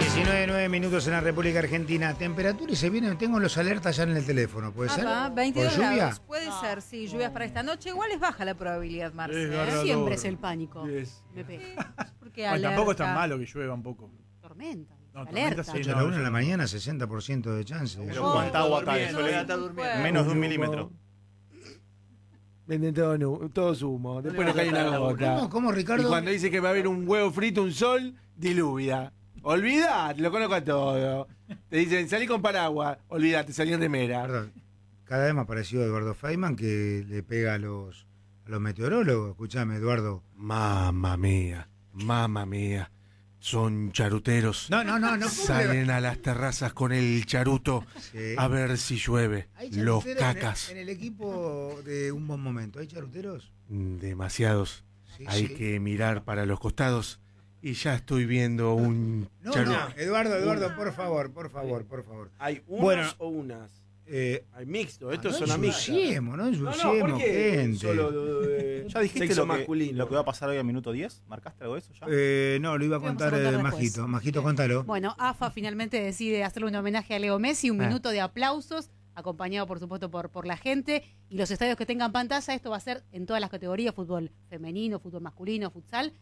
19 minutos en la República Argentina. Temperatura y se viene, tengo los alertas ya en el teléfono, ¿puede ser? 22 ¿Por lluvia? grados. Puede ser, sí, lluvias para esta noche. Igual es baja la probabilidad, Marce. Siempre es el pánico. Yes. Me pega. Porque Bueno, tampoco es tan alerta. malo que llueva un poco. Tormenta. No, Alerta. tormenta sí. A la 1 de la mañana, 60% de chance. Pero ¿cuánta agua cae? Menos de 1 milímetro. Venden todo humo. Después no cae una gota. ¿Cómo, Ricardo? Y cuando dice que va a haber un huevo frito, un sol, diluvia. Olvidate, lo conozco a todo. Te dicen, salí con paraguas. Olvidate, salí en remera. Perdón, cada vez más parecido a Eduardo Feynman, que le pega a los meteorólogos. Escuchame, Eduardo. Mamma mía. Son charuteros. No. Salen a las terrazas con el charuto Sí. a ver si llueve. ¿Hay Los charuteros cacas. en el equipo de Un Buen Momento? ¿Hay charuteros? Demasiados. Sí, Hay sí. que mirar para los costados. Y ya estoy viendo un No, charuto. Eduardo, por favor. ¿Hay unos Bueno. o unas? Eh, Hay mixto, no estos son amigos. ensuciemos, no ¿por ensuciemos, qué gente. solo ¿Ya dijiste sexo lo que masculino? va a pasar hoy a minuto 10? ¿Marcaste algo de eso ya? No, lo iba a Vamos contar a contar después. Majito. Majito, contalo. Bueno, AFA finalmente decide hacerle un homenaje a Leo Messi, un minuto de aplausos, acompañado por supuesto por la gente, y los estadios que tengan pantalla. Esto va a ser en todas las categorías: fútbol femenino, fútbol masculino, futsal.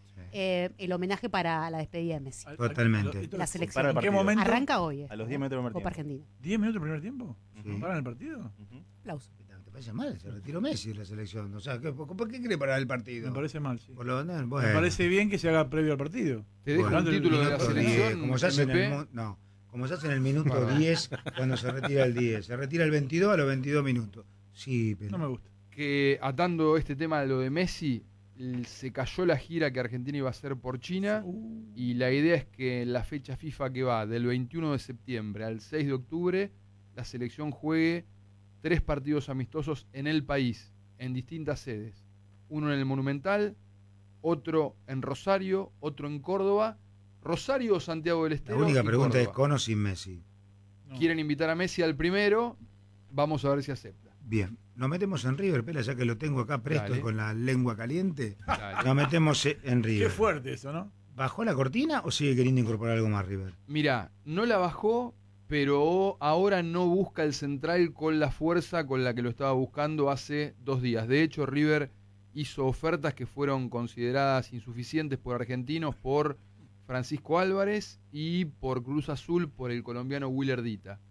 El homenaje para la despedida de Messi. Totalmente. La selección. Para el ¿En qué partido. momento? Arranca hoy. A los 10 minutos del primer Copa tiempo. Argentina. ¿10 minutos del primer tiempo? Sí. ¿Paran el partido? Ujú. Aplausos. ¿Te parece mal? Se retiró Messi de la selección. O sea, ¿por qué quiere parar el partido? Me parece mal, sí. Por lo menos, Me bueno. parece bien que se haga previo al partido. Te dejo Bueno, un título de la minuto selección. 10, como se hace en el, MP. como se hace en el minuto 10 cuando se retira el 10. Se retira el 22 a los 22 minutos. Sí, pero... No me gusta. Que atando este tema a lo de Messi, se cayó la gira que Argentina iba a hacer por China y la idea es que en la fecha FIFA que va del 21 de septiembre al 6 de octubre, la selección juegue 3 partidos amistosos en el país, en distintas sedes. Uno en el Monumental, otro en Rosario, otro en Córdoba. Rosario o Santiago del La Estero. única y pregunta es Córdoba. con o sin Messi. No. Quieren invitar a Messi al primero, vamos a ver si acepta. Bien, nos metemos en River, Pela, ya que lo tengo acá presto Dale. y con la lengua caliente. Dale. Nos metemos en River. Qué fuerte eso, ¿no? ¿Bajó la cortina o sigue queriendo incorporar algo más River? Mirá, no la bajó, pero ahora no busca el central con la fuerza con la que lo estaba buscando hace 2 días. De hecho, River hizo ofertas que fueron consideradas insuficientes por argentinos, por Francisco Álvarez y por Cruz Azul, por el colombiano Willer Dita.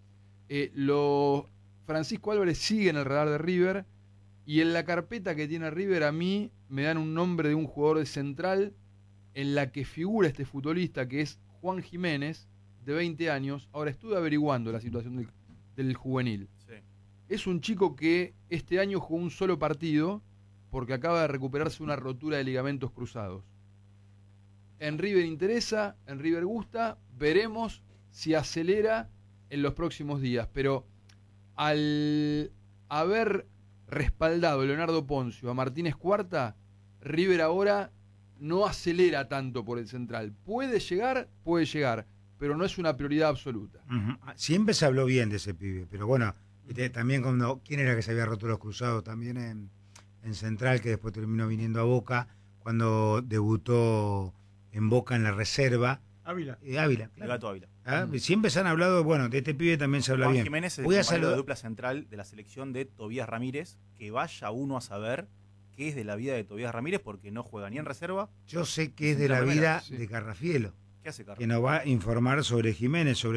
Francisco Álvarez sigue en el radar de River y en la carpeta que tiene River a mí me dan un nombre de un jugador de central en la que figura este futbolista que es Juan Jiménez, de 20 años. Ahora estuve averiguando la situación del juvenil. Sí. Es un chico que este año jugó un solo partido porque acaba de recuperarse una rotura de ligamentos cruzados. En River interesa, en River gusta, veremos si acelera en los próximos días, pero al haber respaldado Leonardo Poncio a Martínez Cuarta, River ahora no acelera tanto por el central. Puede llegar, pero no es una prioridad absoluta. Ujú. Siempre se habló bien de ese pibe, pero bueno, también cuando... ¿Quién era que se había roto los cruzados? También en Central, que después terminó viniendo a Boca, cuando debutó en Boca en la reserva. Ávila. Ávila, El claro. gato Ávila. Siempre se han hablado, bueno, de este pibe también se habla Juan bien. Jiménez es el Voy a compañero de saludar... dupla central de la selección de Tobías Ramírez. Que vaya uno a saber qué es de la vida de Tobías Ramírez porque no juega ni en reserva. Yo sé que es de la Primera, vida sí. de Carrafielo, ¿Qué hace Carlos? que nos va a informar sobre Jiménez, sobre